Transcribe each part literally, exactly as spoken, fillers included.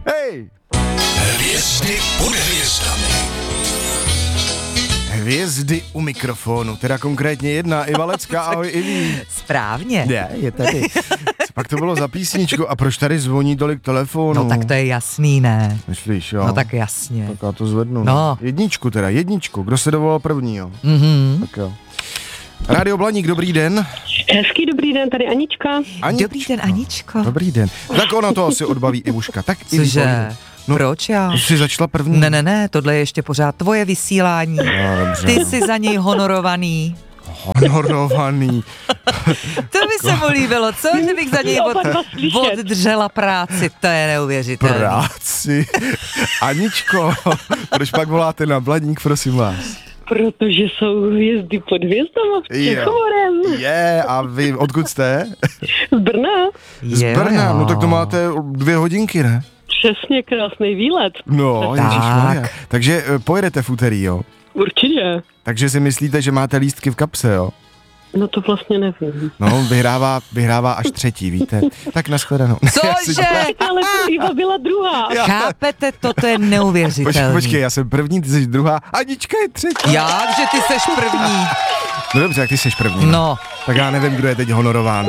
Hej! Hvězdy pod hvězdami. Hvězdy u mikrofonu, teda konkrétně jedna, Iva Lecká, ahoj Iví. Správně. Ne, je tady. Co pak to bylo za písničku a proč tady zvoní tolik telefonů? No tak to je jasný, ne? Myslíš, jo? No tak jasně. Tak já to zvednu. No. Jedničku teda, jedničku. Kdo se dovolal první, jo? Mhm. Tak jo. Rádio Blaník, dobrý den. Hezký dobrý den, tady Anička. Aničko. Dobrý den, Aničko. Dobrý den. Tak ona to asi odbaví Ivuška. Tak Iví, Cože? povídej. No, Proč já? Jsi začala první? Ne, ne, ne, tohle je ještě pořád tvoje vysílání. No, dobře, Ty no. jsi za něj honorovaný. Honorovaný. To by se mu líbilo, co? Že bych za něj od, oddržela práci, to je neuvěřitelné. Práci. Aničko, proč pak voláte na Blaník, prosím vás? Protože jsou hvězdy pod hvězdama v Čechomorem. Je, a vy odkud jste? Z Brna. Z Jo, Brna, jo. no tak to máte dvě hodinky, ne? Přesně, krásný výlet. No, Tak. ježišmarja. Takže eh, pojedete v úterý, jo? Určitě. Takže si myslíte, že máte lístky v kapse, jo? No to vlastně nevím. No, vyhrává, vyhrává až třetí, víte? Tak nashledanou. Cože? Ale Iva byla druhá. Chápete, toto je Počkej, neuvěřitelné. počkej, já jsem první, ty jsi druhá, Anička je třetí. Jak, že ty seš první? No dobře, jak ty jsi první. No, Tak já nevím, kdo je teď honorován.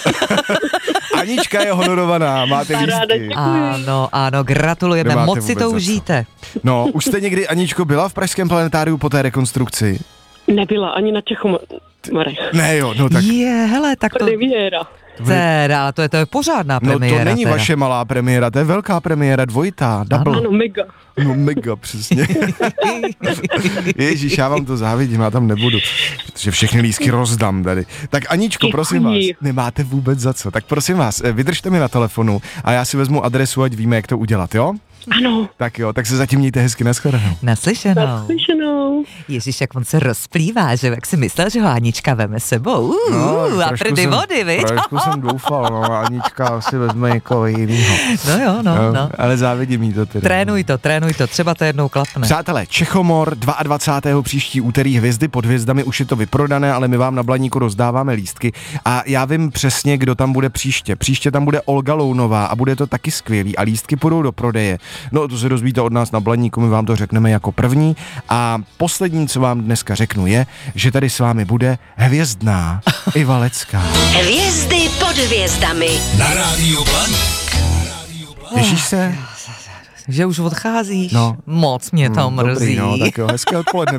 Anička je honorovaná, máte Paráda, lístky. děkuji. ano, ano, gratulujeme, Nemáte moc si vůbec to za co. užijte. No, už jste někdy, Aničko, byla v Pražském planetáriu po té rekonstrukci? Nebyla ani na Čechomorech. Ne jo, no tak, Je, hele, tak to... Premiéra. Teda, ale to je, to je pořádná no premiéra. to není teda. vaše malá premiéra, to je velká premiéra, dvojitá, double. Ano, mega. No mega, přesně. Ježíš, já vám to závidím, já tam nebudu, protože všechny lístky rozdám tady. Tak Aničko, Děkuji. prosím vás, nemáte vůbec za co, tak prosím vás, vydržte mi na telefonu a já si vezmu adresu, ať víme, jak to udělat, jo? Ano. Tak jo, tak se zatím mějte hezky, nashledanou. Naslyšenou. Slyšenou. Ježíš, jak on se rozplývá, že jak si myslel, že ho Anička veme sebou. Uh, No, a trošku prdy jsem- vody, viď? Trošku jsem doufal, no, Anička si vezme někoho jinýho. No jo, no, no. Ale závidím jí to teda. Trénuj to, trénuj to, třeba to jednou klapne. Přátelé, Čechomor dvacátého druhého příští úterý, hvězdy pod hvězdami, už je to vyprodané, ale my vám na Blaníku rozdáváme lístky a já vím přesně, kdo tam bude příště. Příště tam bude Olga Lounová a bude to taky skvělý a lístky půjdou do prodeje. No to se dozvíte od nás na Blaníku, my vám to řekneme jako první a poslední, co vám dneska řeknu, je, že tady s vámi bude hvězdná Iva Lecká. Hvězdy pod hvězdami. Na rádiu Blaník. Těšíš se? Že už odcházíš? No. Moc mě to Hmm, mrzí. Dobrý, no, tak jo, hezké odpoledne.